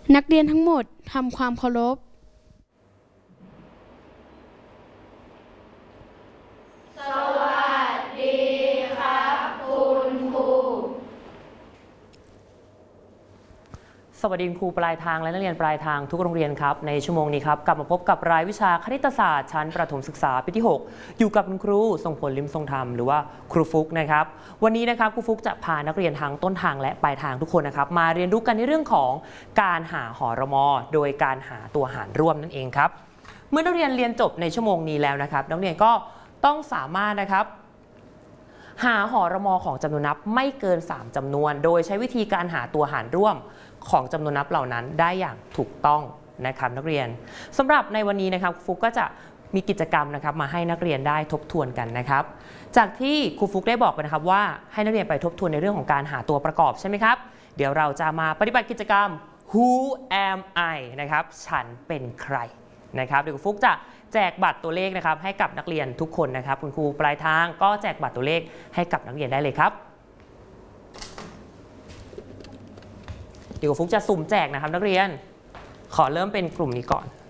นักเรียนทั้งหมดทำความเคารพสวัสดีครับคุณครูสวัสดีครูปลายทางและนักเรียนปลายทางทุกโรงเรียนครับในชั่วโมงนี้ครับกลับมาพบกับรายวิชาคณิตศาสตร์ชั้นประถมศึกษาปีที่ 6อยู่กับคุณครูทรงพลลิมทรงธรรมหรือว่าครูฟุกนะครับวันนี้นะครับครูฟุกจะพานักเรียนทั้งต้นทางและปลายทางทุกคนนะครับมาเรียนรู้กันในเรื่องของการหาหรมโดยการหาตัวหารร่วมนั่นเองครับเมื่อนักเรียนเรียนจบในชั่วโมงนี้แล้วนะครับนักเรียนก็ต้องสามารถนะครับหาหรมของจำนวนนับไม่เกิน3จำนวนโดยใช้วิธีการหาตัวหารร่วมของจำนวนนับเหล่านั้นได้อย่างถูกต้องนะครับนักเรียนสำหรับในวันนี้นะครับครูฟุกก็จะมีกิจกรรมนะครับมาให้นักเรียนได้ทบทวนกันนะครับจากที่ครูฟุกได้บอกไปนะครับว่าให้นักเรียนไปทบทวนในเรื่องของการหาตัวประกอบใช่ไหมครับเดี๋ยวเราจะมาปฏิบัติกิจกรรม Who am I นะครับฉันเป็นใครนะครับเดี๋ยวครูฟุกจะแจกบัตรตัวเลขนะครับให้กับนักเรียนทุกคนนะครับคุณครูปลายทางก็แจกบัตรตัวเลขให้กับนักเรียนได้เลยครับเดี๋ยวฟุกจะสุ่มแจกนะครับนักเรียนขอเริ่มเป็นกลุ่มนี้ก่อน